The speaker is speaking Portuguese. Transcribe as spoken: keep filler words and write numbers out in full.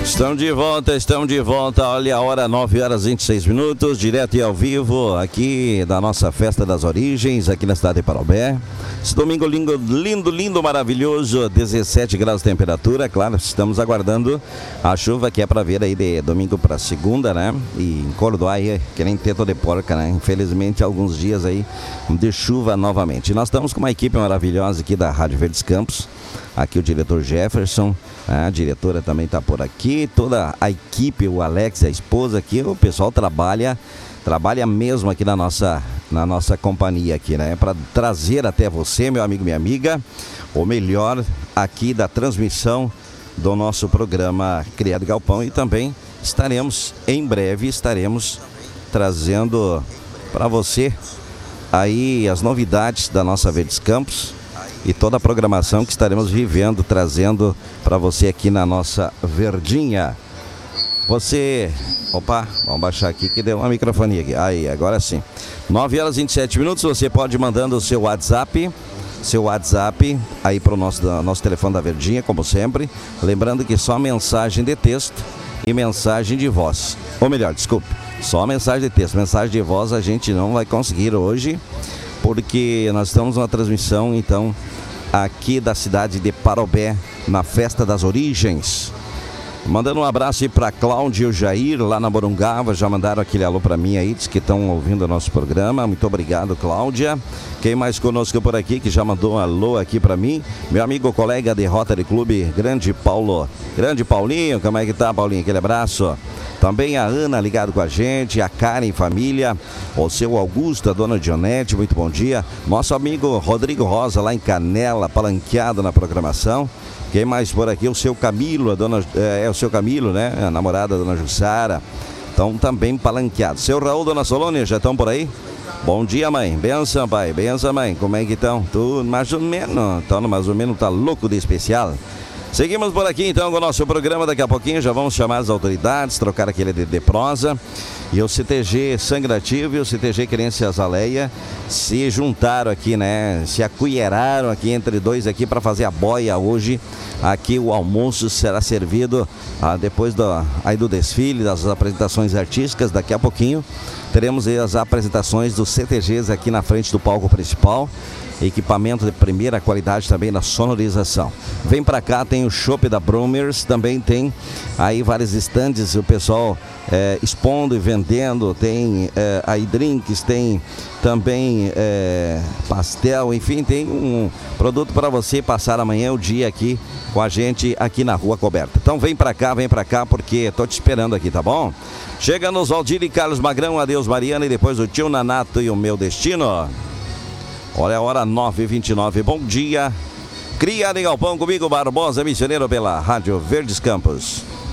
Estamos de volta, estamos de volta. Olha a hora, nove horas e vinte e seis minutos, direto e ao vivo aqui da nossa Festa das Origens, aqui na cidade de Parobé. Esse domingo lindo, lindo, lindo, maravilhoso, dezessete graus de temperatura. Claro, estamos aguardando a chuva que é para ver aí de domingo para segunda, né? E em Cordoá aí, que nem teto de porca, né? Infelizmente, alguns dias aí de chuva novamente. Nós estamos com uma equipe maravilhosa aqui da Rádio Verdes Campos. Aqui o diretor Jefferson, a diretora também está por aqui, toda a equipe, o Alex, a esposa aqui, o pessoal trabalha, trabalha mesmo aqui na nossa, na nossa companhia aqui, né? Para trazer até você, meu amigo, minha amiga, o melhor aqui da transmissão do nosso programa Criado Galpão, e também estaremos, em breve, estaremos trazendo para você aí as novidades da nossa Verdes Campos e toda a programação que estaremos vivendo, trazendo para você aqui na nossa Verdinha. Você... Opa, vamos baixar aqui que deu uma microfonia aqui. Aí, agora sim. nove horas e vinte e sete minutos, você pode ir mandando o seu WhatsApp, seu WhatsApp aí para o nosso, nosso telefone da Verdinha, como sempre. Lembrando que só mensagem de texto e mensagem de voz. Ou melhor, desculpe, só mensagem de texto. Mensagem de voz a gente não vai conseguir hoje, porque nós estamos numa transmissão, então, aqui da cidade de Parobé, na Festa das Origens. Mandando um abraço aí para Cláudia e o Jair, lá na Morungava, já mandaram aquele alô para mim aí, diz que estão ouvindo o nosso programa. Muito obrigado, Cláudia. Quem mais conosco por aqui, que já mandou um alô aqui para mim? Meu amigo, colega de Rotary Clube, grande Paulo, grande Paulinho, como é que tá, Paulinho? Aquele abraço. Também a Ana ligado com a gente, a Karen família, o seu Augusto, a dona Dionete, muito bom dia. Nosso amigo Rodrigo Rosa, lá em Canela, palanqueado na programação. Quem mais por aqui? O seu Camilo, a dona, é, é o seu Camilo, né? A namorada da dona Jussara. Então também palanqueado. Seu Raul, dona Solônia, já estão por aí? Bom dia, mãe. Benção, pai. Benção, mãe. Como é que estão? Tudo mais ou menos. Então, mais ou menos, tá louco de especial. Seguimos por aqui então com o nosso programa. Daqui a pouquinho já vamos chamar as autoridades, trocar aquele de, de prosa. E o C T G Sangue Ativo e o C T G Querência Azaleia se juntaram aqui, né? Se acolheraram aqui entre dois aqui para fazer a boia hoje. Aqui o almoço será servido ah, depois do, aí do desfile, das apresentações artísticas. Daqui a pouquinho teremos aí as apresentações dos C T Gs aqui na frente do palco principal. Equipamento de primeira qualidade também na sonorização. Vem pra cá, tem o chopp da Brumers, também tem aí vários estandes, o pessoal é, expondo e vendendo, tem é, aí drinks, tem também é, pastel, enfim, tem um produto para você passar amanhã o dia aqui com a gente aqui na Rua Coberta. Então vem pra cá, vem pra cá, porque tô te esperando aqui, tá bom? Chega nos Valdir e Carlos Magrão, adeus Mariana, e depois o Tio Nanato e o Meu Destino. Olha a hora, nove e vinte e nove, bom dia. Criado em Galpão comigo, Barbosa, missioneiro pela Rádio Verdes Campos.